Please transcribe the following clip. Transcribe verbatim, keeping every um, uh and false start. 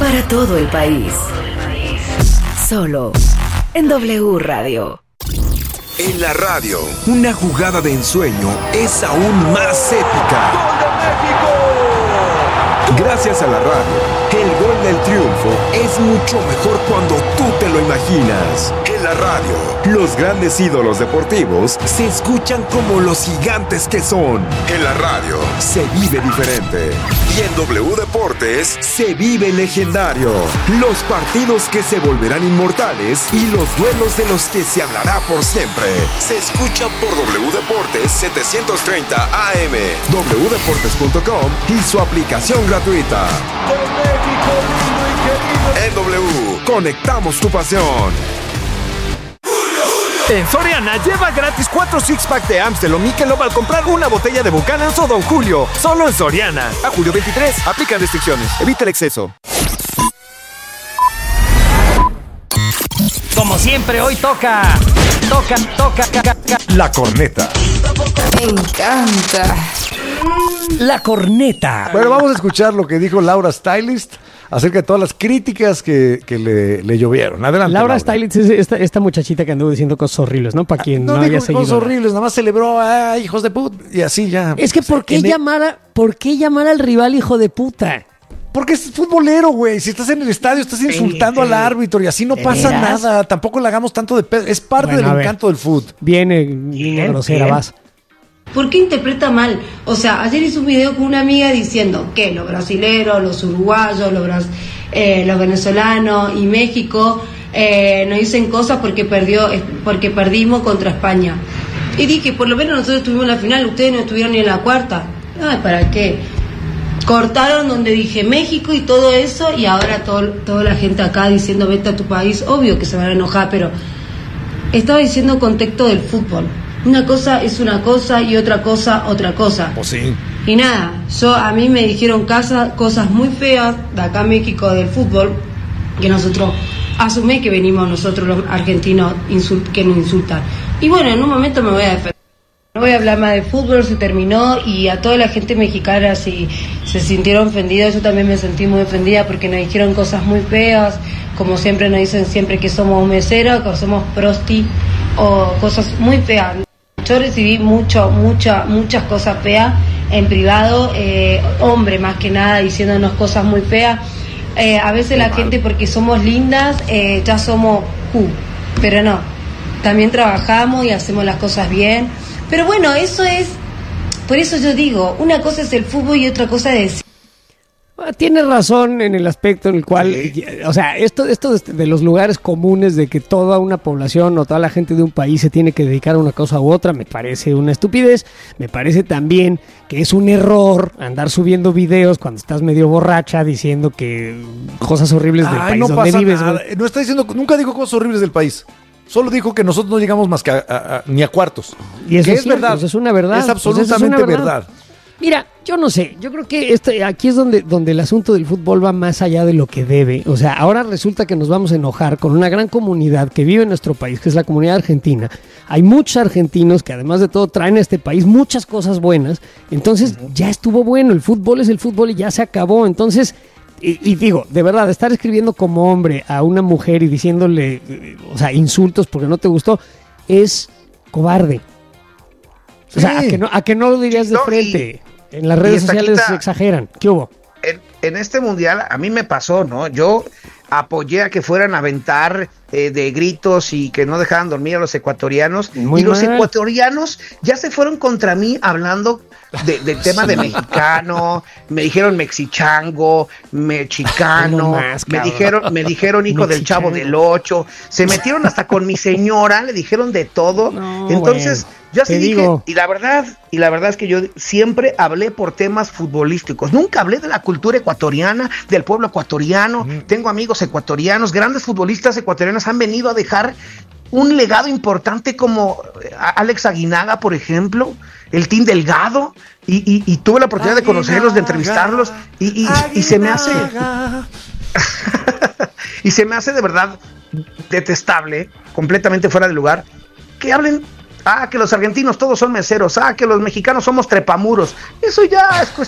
para todo el país. Solo en W Radio. En la radio, una jugada de ensueño es aún más épica. ¡Gol de México! Gracias a la radio, el gol del triunfo es mucho mejor cuando tú te lo imaginas. En la radio, los grandes ídolos deportivos se escuchan como los gigantes que son. En la radio, se vive diferente. Y en W Deportes, se vive legendario. Los partidos que se volverán inmortales y los duelos de los que se hablará por siempre. Se escuchan por W Deportes setecientos treinta A M, w deportes punto com y su aplicación gratuita. En W, conectamos tu pasión. En Soriana, lleva gratis cuatro six-pack de Amstel o Michelob al comprar una botella de Buchanan's o Don Julio. Solo en Soriana. A julio veintitrés. Aplican restricciones. Evita el exceso. Como siempre, hoy toca... Toca, toca, toca, toca. La corneta. Me encanta. La corneta. Bueno, vamos a escuchar lo que dijo Laura Stylist acerca de todas las críticas que, que le, le llovieron. Adelante, Laura, Laura. Stylist es esta, esta muchachita que anduvo diciendo cosas horribles, ¿no? Para quien no, No, haya dijo seguido. cosas horribles, nada más celebró a hijos de puta y así ya. Es que ¿por qué, En- llamar a, ¿por qué llamar al rival hijo de puta? Porque es futbolero, güey. Si estás en el estadio, estás insultando al árbitro y así no ¿De pasa veras? nada. Tampoco le hagamos tanto de pedo. Es parte Bueno, a del ver. encanto del fútbol. Viene, niña grosera, bien. vas. ¿Por qué interpreta mal? O sea, ayer hice un video con una amiga diciendo que los brasileros, los uruguayos, los, bras- eh, los venezolanos y México eh, nos dicen cosas porque perdió, eh, porque perdimos contra España. Y dije, por lo menos nosotros estuvimos en la final, ustedes no estuvieron ni en la cuarta. Ay, ¿para qué? Cortaron donde dije México y todo eso, y ahora todo, toda la gente acá diciendo vete a tu país. Obvio que se van a enojar, pero estaba diciendo contexto del fútbol. Una cosa es una cosa y otra cosa otra cosa. Pues sí. Y nada, yo a mí me dijeron casa, cosas muy feas de acá en México del fútbol, que nosotros asumí que venimos nosotros los argentinos insult, que nos insultan. Y bueno, en un momento me voy a defender. No voy a hablar más de fútbol, se terminó, y a toda la gente mexicana si se sintieron ofendidos, yo también me sentí muy ofendida porque nos dijeron cosas muy feas, como siempre nos dicen siempre que somos meseros, que somos prosti o cosas muy feas. Yo recibí mucho, mucha, muchas cosas feas en privado, eh, hombre más que nada diciéndonos cosas muy feas. Eh, a veces la gente porque somos lindas eh, ya somos Q, pero no, también trabajamos y hacemos las cosas bien. Pero bueno, eso es, por eso yo digo, una cosa es el fútbol y otra cosa es... Ah, Tienes razón en el aspecto en el cual, o sea, esto, esto de, de los lugares comunes de que toda una población o toda la gente de un país se tiene que dedicar a una cosa u otra, me parece una estupidez. Me parece también que es un error andar subiendo videos cuando estás medio borracha diciendo que cosas horribles del Ay, país no donde pasa vives, nada. güey. No está diciendo, nunca dijo cosas horribles del país. Solo dijo que nosotros no llegamos más que a, a- a- ni a cuartos. Y eso que es es cierto, verdad. eso es una verdad. Es Pues eso es absolutamente una verdad. verdad. Mira, yo no sé, yo creo que este, aquí es donde, donde el asunto del fútbol va más allá de lo que debe. O sea, ahora resulta que nos vamos a enojar con una gran comunidad que vive en nuestro país, que es la comunidad argentina. Hay muchos argentinos que además de todo traen a este país muchas cosas buenas. Entonces ya estuvo bueno, el fútbol es el fútbol y ya se acabó. Entonces, y, y digo, de verdad, estar escribiendo como hombre a una mujer y diciéndole, eh, o sea, insultos porque no te gustó, es cobarde. O sea, Sí. a que no, a que no lo dirías de No, frente. En las y redes esta sociales quita- exageran. ¿Qué hubo? En, en este mundial a mí me pasó, ¿no? Yo apoyé a que fueran a aventar eh, de gritos y que no dejaran dormir a los ecuatorianos. Muy y los mal. ecuatorianos ya se fueron contra mí hablando de- del tema de mexicano. Me dijeron mexichango, mexicano. No más, me cabrón. dijeron, me dijeron hijo del Chavo Mexichango. del Ocho. Se metieron hasta con mi señora, le dijeron de todo. No, Entonces, bueno, yo así te dije, digo. y la verdad, y la verdad es que yo siempre hablé por temas futbolísticos. Nunca hablé de la cultura ecuatoriana, del pueblo ecuatoriano. Tengo amigos ecuatorianos, grandes futbolistas ecuatorianos han venido a dejar un legado importante como eh, Alex Aguinaga, por ejemplo, el Team Delgado, y, y, y tuve la oportunidad de conocerlos, de entrevistarlos, y, y, y se me hace y se me hace de verdad detestable, completamente fuera de lugar, que hablen, ah, que los argentinos todos son meseros, ah, que los mexicanos somos trepamuros. Eso ya es cuestión